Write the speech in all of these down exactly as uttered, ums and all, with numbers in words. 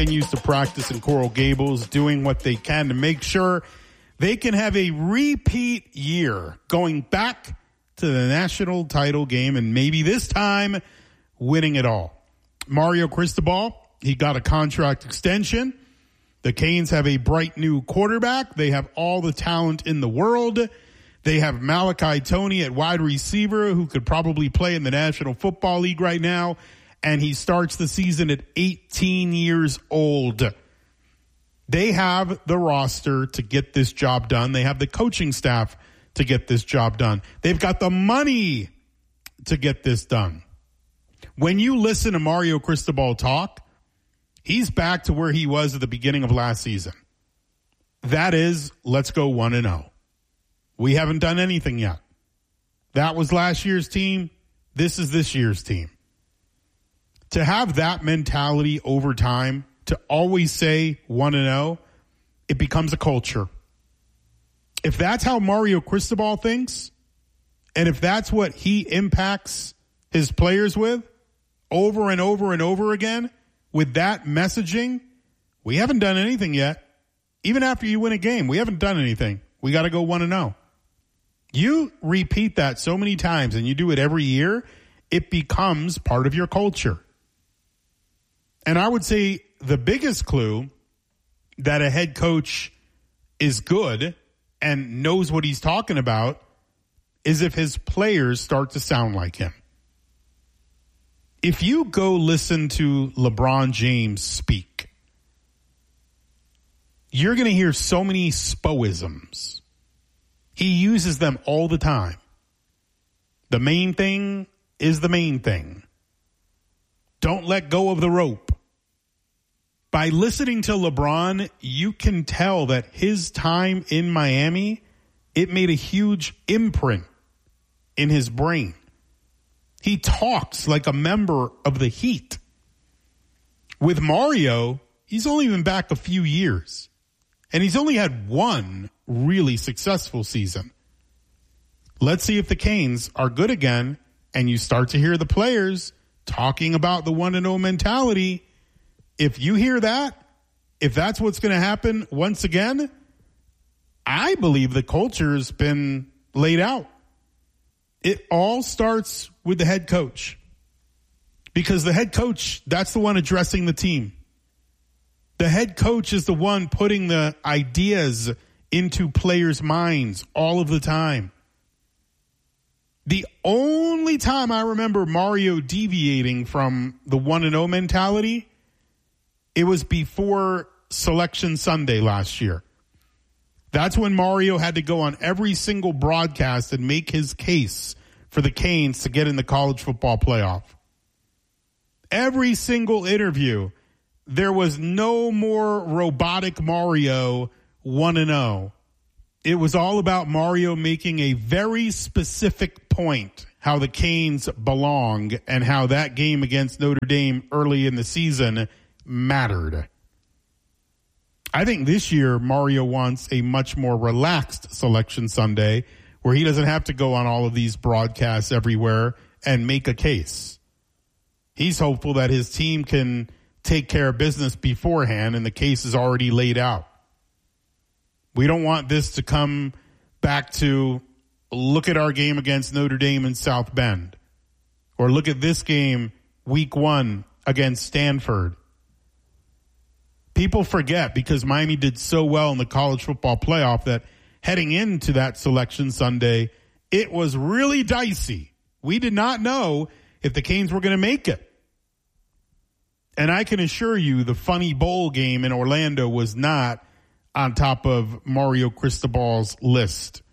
continues to practice in Coral Gables, doing what they can to make sure they can have a repeat year going back to the national title game and maybe this time winning it all. Mario Cristobal, he got a contract extension. The Canes have a bright new quarterback. They have all the talent in the world. They have Malachi Toney at wide receiver who could probably play in the National Football League right now. And he starts the season at eighteen years old. They have the roster to get this job done. They have the coaching staff to get this job done. They've got the money to get this done. When you listen to Mario Cristobal talk, he's back to where he was at the beginning of last season. That is, let's go one and oh. We haven't done anything yet. That was last year's team. This is this year's team. To have that mentality over time, to always say one and oh, it becomes a culture. If that's how Mario Cristobal thinks, and if that's what he impacts his players with over and over and over again, with that messaging, we haven't done anything yet. Even after you win a game, we haven't done anything. We got to go one and oh. You repeat that so many times and you do it every year, it becomes part of your culture. And I would say the biggest clue that a head coach is good and knows what he's talking about is if his players start to sound like him. If you go listen to LeBron James speak, you're going to hear so many spoisms. He uses them all the time. The main thing is the main thing. Don't let go of the rope. By listening to LeBron, you can tell that his time in Miami, it made a huge imprint in his brain. He talks like a member of the Heat. With Mario, he's only been back a few years, and he's only had one really successful season. Let's see if the Canes are good again, and you start to hear the players talking about the one and oh mentality. If you hear that, if that's what's going to happen once again, I believe the culture has been laid out. It all starts with the head coach. Because the head coach, that's the one addressing the team. The head coach is the one putting the ideas into players' minds all of the time. The only time I remember Mario deviating from the one and oh mentality, it was before Selection Sunday last year. That's when Mario had to go on every single broadcast and make his case for the Canes to get in the college football playoff. Every single interview, there was no more robotic Mario one and oh. It was all about Mario making a very specific point, how the Canes belong and how that game against Notre Dame early in the season mattered. I think this year Mario wants a much more relaxed Selection Sunday where he doesn't have to go on all of these broadcasts everywhere and make a case. He's hopeful that his team can take care of business beforehand and the case is already laid out. We don't want this to come back to look at our game against Notre Dame in South Bend, or look at this game week one against Stanford. People forget because Miami did so well in the college football playoff that heading into that Selection Sunday, it was really dicey. We did not know if the Canes were going to make it. And I can assure you the Funny Bowl game in Orlando was not on top of Mario Cristobal's list.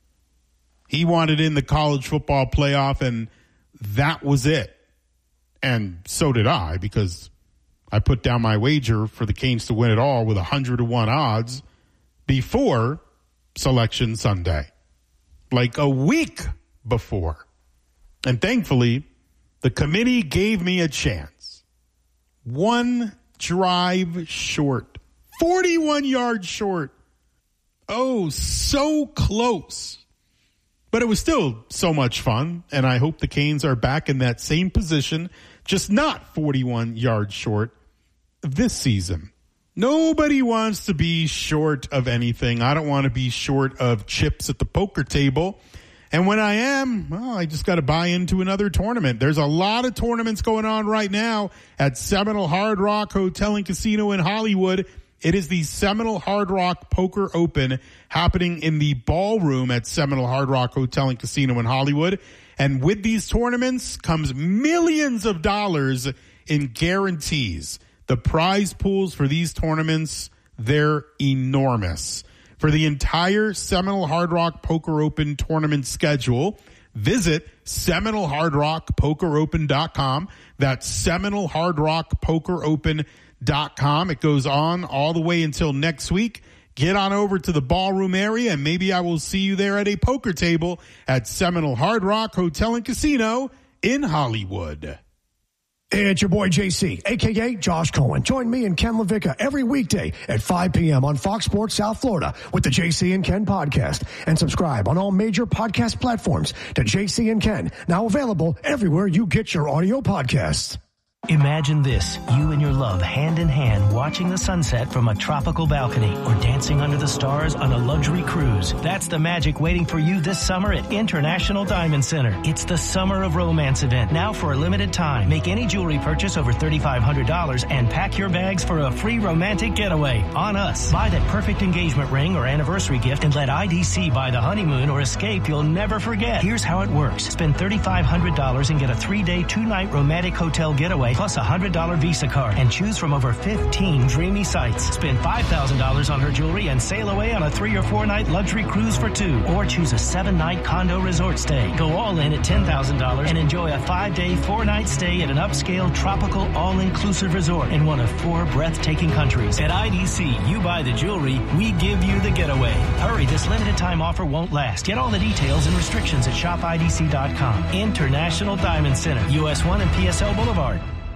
He wanted in the college football playoff, and that was it. And so did I, because I put down my wager for the Canes to win it all with one hundred to one odds before Selection Sunday, like a week before. And thankfully, the committee gave me a chance. One drive short, forty-one yards short. Oh, so close. But it was still so much fun, and I hope the Canes are back in that same position, just not forty-one yards short this season. Nobody wants to be short of anything. I don't want to be short of chips at the poker table. And when I am, well, I just got to buy into another tournament. There's a lot of tournaments going on right now at Seminole Hard Rock Hotel and Casino in Hollywood. It is the Seminole Hard Rock Poker Open happening in the ballroom at Seminole Hard Rock Hotel and Casino in Hollywood. And with these tournaments comes millions of dollars in guarantees. The prize pools for these tournaments, they're enormous. For the entire Seminole Hard Rock Poker Open tournament schedule, visit Seminole Hard Rock Poker Open dot com. That's Seminole Hard Rock Poker Open dot com. It goes on all the way until next week. Get on over to the ballroom area, and maybe I will see you there at a poker table at Seminole Hard Rock Hotel and Casino in Hollywood. It's your boy J C, a k a. Josh Cohen. Join me and Ken LaVicka every weekday at five p.m. on Fox Sports South Florida with the J C and Ken podcast. And subscribe on all major podcast platforms to J C and Ken, now available everywhere you get your audio podcasts. Imagine this, you and your love hand in hand watching the sunset from a tropical balcony or dancing under the stars on a luxury cruise. That's the magic waiting for you this summer at International Diamond Center. It's the Summer of Romance event, now for a limited time. Make any jewelry purchase over three thousand five hundred dollars and pack your bags for a free romantic getaway on us. Buy that perfect engagement ring or anniversary gift and let I D C buy the honeymoon or escape you'll never forget. Here's how it works. Spend three thousand five hundred dollars and get a three-day, two-night romantic hotel getaway plus a one hundred dollars Visa card and choose from over fifteen dreamy sites. Spend five thousand dollars on her jewelry and sail away on a three or four night luxury cruise for two, or choose a seven night condo resort stay. Go all in at ten thousand dollars and enjoy a five day, four night stay at an upscale tropical all-inclusive resort in one of four breathtaking countries. At I D C, you buy the jewelry, we give you the getaway. Hurry, this limited time offer won't last. Get all the details and restrictions at shop I D C dot com. International Diamond Center, U S one and P S L Boulevard.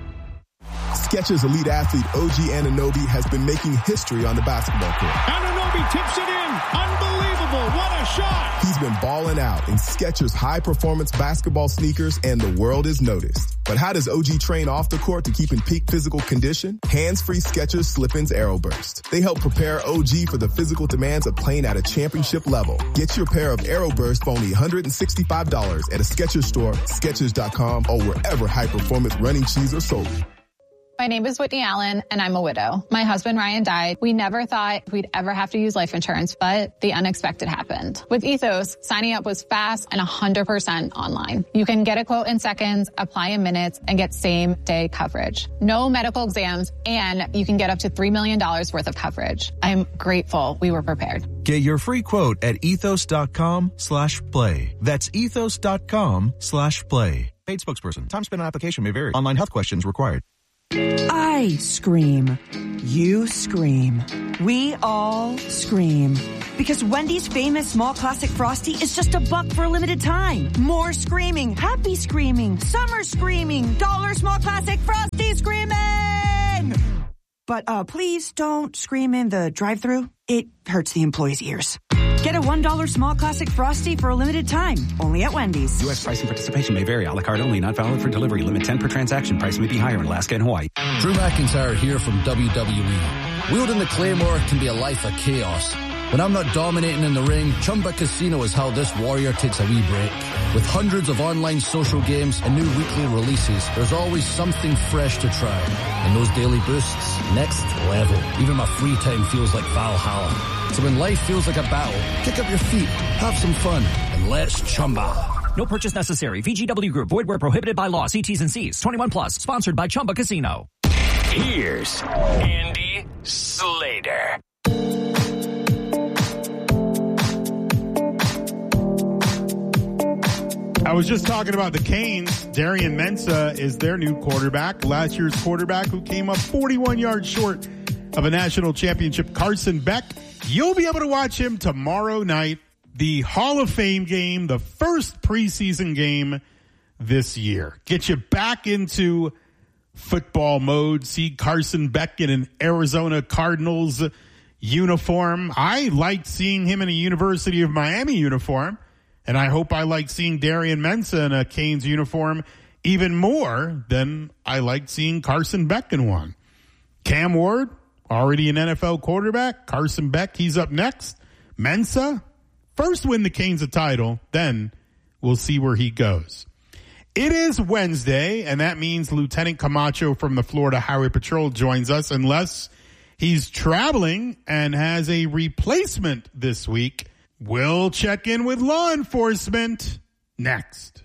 Skechers elite athlete O G Anunoby has been making history on the basketball court. Anunoby tips it in. Unbelievable. What a shot. He's been balling out in Skechers high-performance basketball sneakers, and the world is noticed. But how does O G train off the court to keep in peak physical condition? Hands-free Skechers Slip-ins Aeroburst. They help prepare O G for the physical demands of playing at a championship level. Get your pair of Aeroburst for only one hundred sixty-five dollars at a Skechers store, Skechers dot com, or wherever high-performance running shoes are sold. My name is Whitney Allen, and I'm a widow. My husband, Ryan, died. We never thought we'd ever have to use life insurance, but the unexpected happened. With Ethos, signing up was fast and one hundred percent online. You can get a quote in seconds, apply in minutes, and get same-day coverage. No medical exams, and you can get up to three million dollars worth of coverage. I'm grateful we were prepared. Get your free quote at ethos dot com slash play. That's ethos dot com slash play. Paid spokesperson. Time spent on application may vary. Online health questions required. I scream. You scream. We all scream. Because Wendy's famous small classic Frosty is just a buck for a limited time. More screaming. Happy screaming. Summer screaming. Dollar small classic Frosty screaming! But uh, please don't scream in the drive-thru. It hurts the employees' ears. Get a one dollar small classic Frosty for a limited time. Only at Wendy's. U S price and participation may vary. A la carte only. Not valid for delivery. Limit ten per transaction. Price may be higher in Alaska and Hawaii. Drew McIntyre here from W W E. Wielding the Claymore can be a life of chaos. When I'm not dominating in the ring, Chumba Casino is how this warrior takes a wee break. With hundreds of online social games and new weekly releases, there's always something fresh to try. And those daily boosts, next level. Even my free time feels like Valhalla. So when life feels like a battle, kick up your feet, have some fun, and let's Chumba. No purchase necessary. V G W Group. Void where prohibited by law. See T's and C's. twenty-one plus. Sponsored by Chumba Casino. Here's Andy Slater. I was just talking about the Canes. Darian Mensah is their new quarterback. Last year's quarterback who came up forty-one yards short of a national championship, Carson Beck. You'll be able to watch him tomorrow night. The Hall of Fame game, the first preseason game this year. Get you back into football mode. See Carson Beck in an Arizona Cardinals uniform. I liked seeing him in a University of Miami uniform. And I hope I like seeing Darian Mensah in a Canes uniform even more than I liked seeing Carson Beck in one. Cam Ward, already an N F L quarterback. Carson Beck, he's up next. Mensa, first win the Canes a title, then we'll see where he goes. It is Wednesday, and that means Lieutenant Camacho from the Florida Highway Patrol joins us, unless he's traveling and has a replacement this week. We'll check in with law enforcement next.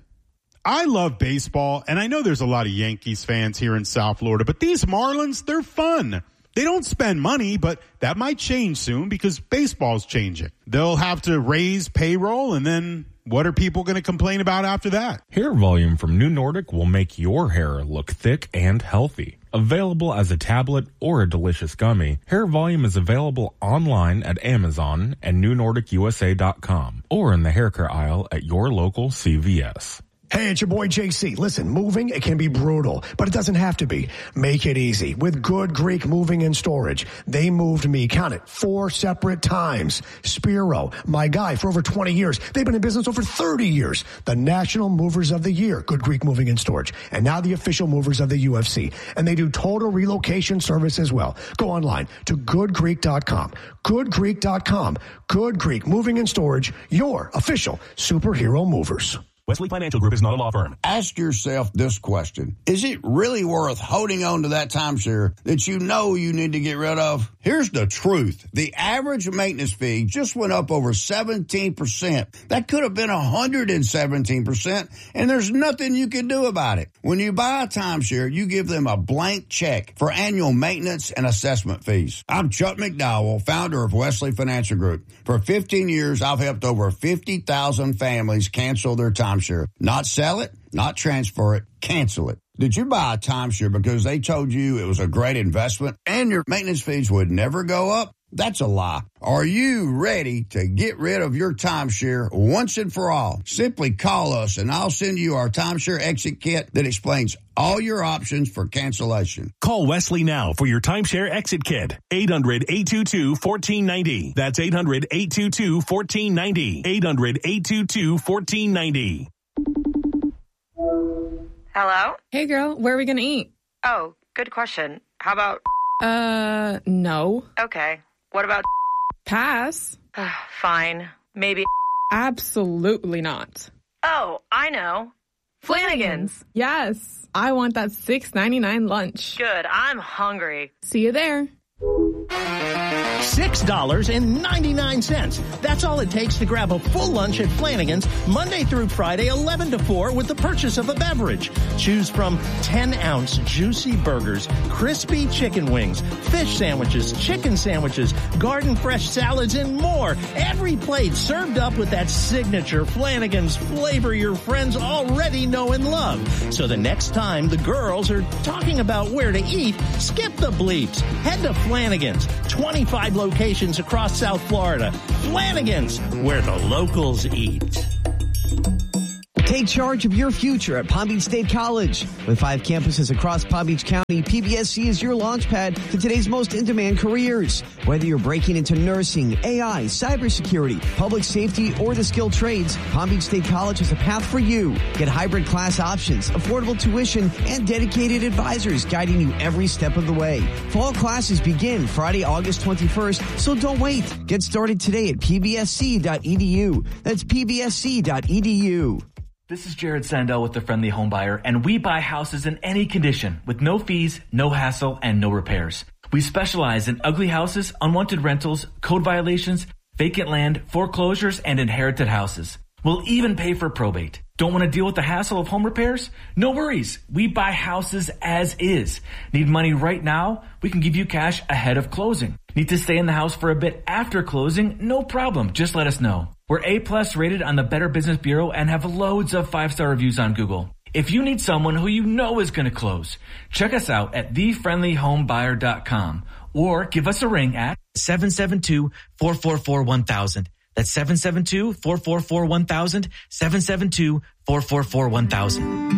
I love baseball, and I know there's a lot of Yankees fans here in South Florida, but these Marlins, they're fun. They don't spend money, but that might change soon because baseball's changing. They'll have to raise payroll, and then what are people going to complain about after that? Hair Volume from New Nordic will make your hair look thick and healthy. Available as a tablet or a delicious gummy, Hair Volume is available online at Amazon and new nordic u s a dot com or in the hair care aisle at your local C V S. Hey, it's your boy J C. Listen, moving, it can be brutal, but it doesn't have to be. Make it easy with Good Greek Moving and Storage. They moved me, count it, four separate times. Spiro, my guy for over twenty years. They've been in business over thirty years. The National Movers of the Year, Good Greek Moving and Storage. And now the official movers of the U F C. And they do total relocation service as well. Go online to good greek dot com. good greek dot com. Good Greek Moving and Storage, your official superhero movers. Wesley Financial Group is not a law firm. Ask yourself this question. Is it really worth holding on to that timeshare that you know you need to get rid of? Here's the truth. The average maintenance fee just went up over seventeen percent. That could have been one hundred seventeen percent, and there's nothing you can do about it. When you buy a timeshare, you give them a blank check for annual maintenance and assessment fees. I'm Chuck McDowell, founder of Wesley Financial Group. For fifteen years, I've helped over fifty thousand families cancel their timeshare. Not sell it, not transfer it, cancel it. Did you buy a timeshare because they told you it was a great investment and your maintenance fees would never go up? That's a lie. Are you ready to get rid of your timeshare once and for all? Simply call us and I'll send you our timeshare exit kit that explains all your options for cancellation. Call Wesley now for your timeshare exit kit. eight hundred, eight two two, one four nine zero. That's eight hundred, eight two two, one four nine zero. eight hundred, eight two two, one four nine zero. Hello? Hey, girl, where are we going to eat? Oh, good question. How about... Uh, no. Okay. What about... Pass. Fine. Maybe... Absolutely not. Oh, I know. Flanagan's. Yes. I want that six ninety-nine lunch. Good. I'm hungry. See you there. six dollars and ninety-nine cents. That's all it takes to grab a full lunch at Flanagan's Monday through Friday, eleven to four with the purchase of a beverage. Choose from ten-ounce juicy burgers, crispy chicken wings, fish sandwiches, chicken sandwiches, garden fresh salads, and more. Every plate served up with that signature Flanagan's flavor your friends already know and love. So the next time the girls are talking about where to eat, skip the bleeps. Head to Flanagan's, twenty-five locations across South Florida. Flanagan's, where the locals eat. Take charge of your future at Palm Beach State College. With five campuses across Palm Beach County, P B S C is your launchpad to today's most in-demand careers. Whether you're breaking into nursing, A I, cybersecurity, public safety, or the skilled trades, Palm Beach State College has a path for you. Get hybrid class options, affordable tuition, and dedicated advisors guiding you every step of the way. Fall classes begin Friday, August twenty-first, so don't wait. Get started today at p b s c dot e d u. That's p b s c dot e d u. This is Jared Sandell with The Friendly Home Buyer, and we buy houses in any condition with no fees, no hassle, and no repairs. We specialize in ugly houses, unwanted rentals, code violations, vacant land, foreclosures, and inherited houses. We'll even pay for probate. Don't want to deal with the hassle of home repairs? No worries. We buy houses as is. Need money right now? We can give you cash ahead of closing. Need to stay in the house for a bit after closing? No problem. Just let us know. We're A-plus rated on the Better Business Bureau and have loads of five-star reviews on Google. If you need someone who you know is going to close, check us out at the friendly home buyer dot com or give us a ring at seven seven two, four four four, one thousand. That's seven seven two, four four four, one thousand, seven seven two, four four four, one thousand.